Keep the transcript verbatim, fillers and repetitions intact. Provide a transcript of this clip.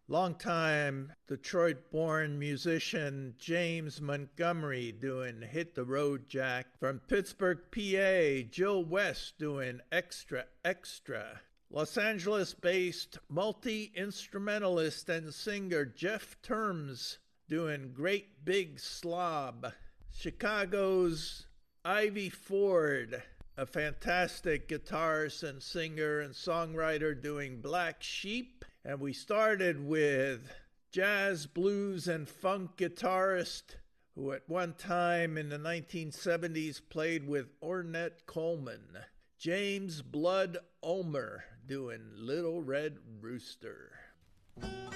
Longtime Detroit-born musician James Montgomery doing Hit the Road Jack. From Pittsburgh, P A, Jill West doing Extra Extra. Los Angeles-based multi-instrumentalist and singer Jeff Terms doing Great Big Slob. Chicago's Ivy Ford, a fantastic guitarist and singer and songwriter doing Black Sheep. And we started with jazz, blues, and funk guitarist who at one time in the nineteen seventies played with Ornette Coleman, James Blood Ulmer doing Little Red Rooster.